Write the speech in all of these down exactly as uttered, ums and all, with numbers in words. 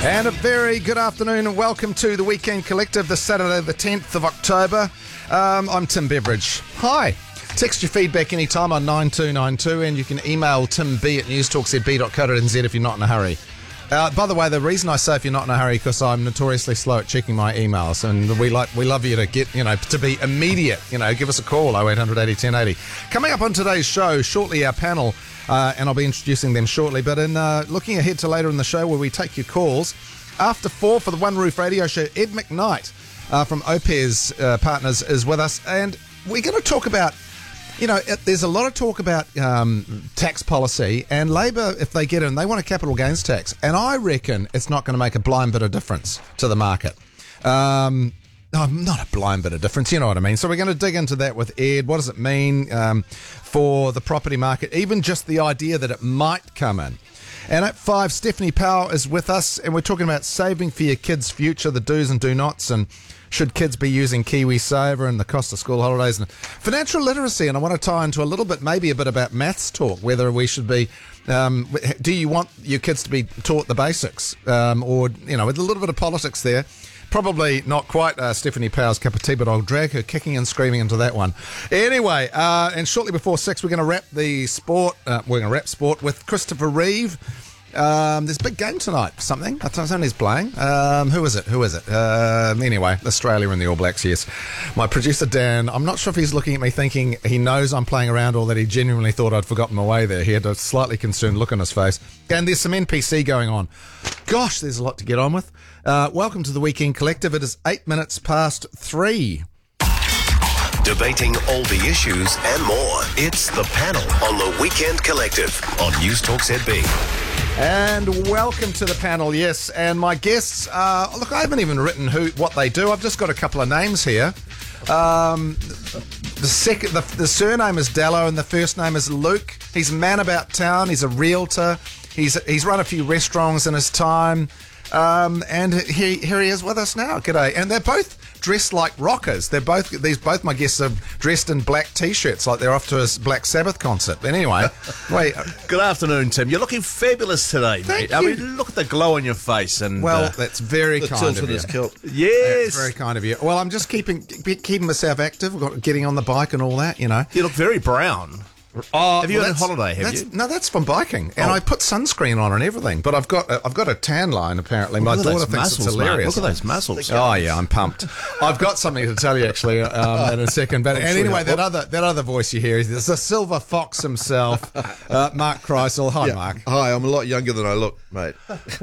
And a very good afternoon and welcome to the Weekend Collective, this Saturday the tenth of October. Um, I'm Tim Beveridge. Hi. Text your feedback anytime on nine two nine two and you can email timb at newstalk z b dot co dot n z if you're not in a hurry. Uh, by the way, the reason I say if you're not in a hurry because I'm notoriously slow at checking my emails, and we like we love you to get, you know, to be immediate. You know, give us a call, oh eight hundred eighty ten eighty. Coming up on today's show, shortly our panel, uh, and I'll be introducing them shortly, but in uh, looking ahead to later in the show where we take your calls, after four for the One Roof Radio Show, Ed McKnight uh, from Opes uh, Partners is with us, and we're going to talk about, you know, it, there's a lot of talk about um, tax policy, and Labor, if they get in, they want a capital gains tax, and I reckon it's not going to make a blind bit of difference to the market. Um, no, not a blind bit of difference, you know what I mean. So we're going to dig into that with Ed. What does it mean um, for the property market, even just the idea that it might come in. And at five, Stephanie Powell is with us, and we're talking about saving for your kids' future, the do's and do nots, and should kids be using KiwiSaver and the cost of school holidays and financial literacy. And I want to tie into a little bit, maybe a bit about maths talk, whether we should be, um, do you want your kids to be taught the basics? Um, or, you know, with a little bit of politics there. Probably not quite uh, Stephanie Powell's cup of tea, but I'll drag her kicking and screaming into that one. Anyway, uh, and shortly before six, we're going to wrap the sport. Uh, we're going to wrap sport with Christopher Reeve. Um, there's a big game tonight for something. I don't know who's playing. Um, who is it? Who is it? Um, anyway, Australia and the All Blacks, yes. My producer, Dan, I'm not sure if he's looking at me thinking he knows I'm playing around or that he genuinely thought I'd forgotten my way there. He had a slightly concerned look on his face. And there's some N P C going on. Gosh, there's a lot to get on with. Uh, welcome to the Weekend Collective. It is eight minutes past three. Debating all the issues and more. It's the panel on the Weekend Collective on Newstalk Z B. And welcome to the panel, yes. And my guests, uh, look, I haven't even written who what they do. I've just got a couple of names here. Um, the second, the, the surname is Dallow, and the first name is Luke. He's a man about town. He's a realtor. He's he's run a few restaurants in his time. Um, and he, here he is with us now. G'day. And they're both dressed like rockers. They're both these both my guests are dressed in black t-shirts like they're off to a Black Sabbath concert. But anyway, wait. Good afternoon, Tim. You're looking fabulous today, Thank mate. you. I mean, look at the glow on your face. And Well, uh, that's very the kind tilt of with you. his kilt. Yes, That's very kind of you. Well, I'm just keeping keeping myself active, got- getting on the bike and all that, you know. you look very brown. Oh, Have you well, been on that's- holiday, have that's- you? No, that's from biking, and Oh. I put sunscreen on and everything. But I've got a, I've got a tan line apparently. My Look at daughter those thinks muscles, it's mate. hilarious. Look at those muscles. Oh yeah, I'm pumped. I've got something to tell you actually um, in a second. But and sure anyway, you that other that other voice you hear is the silver fox himself, uh, Mark Kreisel. Hi, Yeah. Mark. Hi, I'm a lot younger than I look, mate.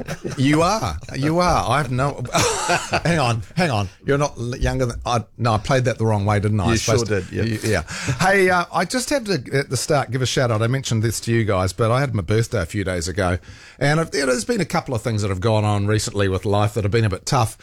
You are. You are. I have no. hang on. Hang on. You're not l- younger than. I, no, I played that the wrong way, didn't I? I You was supposed sure to- did, yeah. You- yeah. Hey, uh, I just had to at the start give a shout out. I mentioned this to you guys, but I had my birthday a few days ago, and I've, you know, there's been a couple of things that have gone on recently with life that have been a bit tough.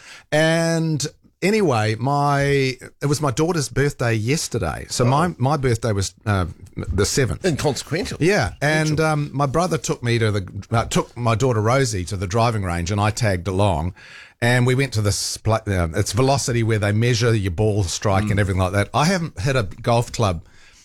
And anyway, my it was my daughter's birthday yesterday, so my my birthday was uh, the seventh. Inconsequential. Yeah, and um, my brother took me to the uh, took my daughter Rosie to the driving range, and I tagged along, and we went to this pla- uh, it's Velocity where they measure your ball strike Mm. and everything like that. I haven't hit a golf club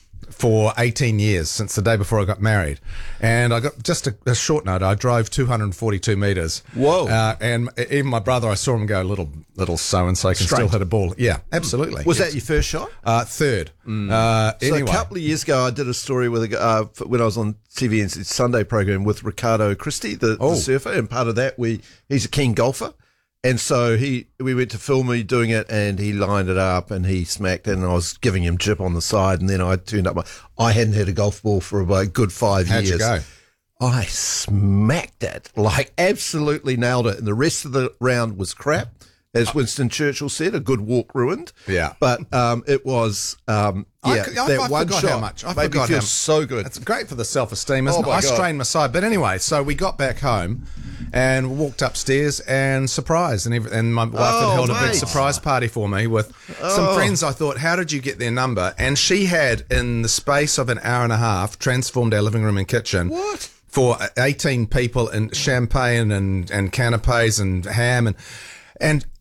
for eighteen years, since the day before I got married, and I got just a, a short note. I drove two hundred forty-two metres. Whoa. Uh, and even my brother, I saw him go little little so and so can still Straight. hit a ball. Yeah, absolutely. Was Yes. that your first shot? uh, third? Uh, So anyway. a couple of years ago, I did a story with a, g- uh, f- when I was on T V N's Sunday program with Ricardo Christie, the, Oh. the surfer, and part of that, we he's a keen golfer. And so he, we went to film me doing it, and he lined it up, and he smacked it, and I was giving him jip on the side, and then I turned up my, I hadn't hit a golf ball for about a good five How'd years. you go? I smacked it, like absolutely nailed it, and the rest of the round was crap. As Winston Churchill said, a good walk ruined. Yeah. But um, it was, um, I yeah, c- I- that I one forgot shot how much. I made forgot me feel how- so good. It's great for the self-esteem, isn't Oh, it? my I God. strained my side. But anyway, so we got back home and walked upstairs and surprised. And, every, and my wife Oh, had held a big mate. surprise party for me with some Oh. friends. I thought, how did you get their number? And she had, in the space of an hour and a half, transformed our living room and kitchen. What? For eighteen people, and champagne and, and canapes and ham and... And